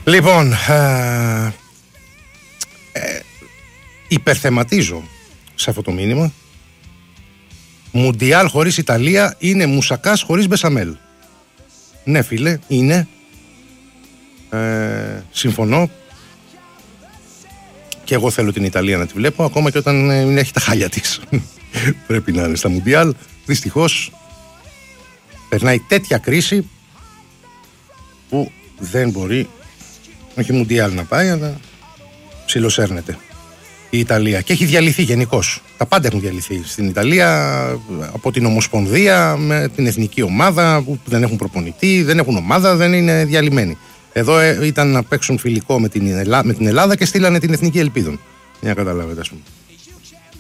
Λοιπόν, υπερθεματίζω σε αυτό το μήνυμα. Μουντιάλ χωρίς Ιταλία είναι μουσακάς χωρίς μπεσαμέλ. Ναι φίλε, είναι. Συμφωνώ. Και εγώ θέλω την Ιταλία να τη βλέπω, ακόμα και όταν έχει τα χάλια της. Πρέπει να είναι στα Μουντιάλ. Δυστυχώς περνάει τέτοια κρίση που δεν μπορεί, όχι Μουντιάλ να πάει, αλλά ψιλοσέρνεται η Ιταλία. Και έχει διαλυθεί γενικώς. Τα πάντα έχουν διαλυθεί στην Ιταλία, από την Ομοσπονδία με την εθνική ομάδα που δεν έχουν προπονητή, δεν έχουν ομάδα, δεν είναι διαλυμένοι. Εδώ ήταν να παίξουν φιλικό με την Ελλάδα και στείλανε την Εθνική Ελπίδων. Για να καταλάβετε, ας πούμε.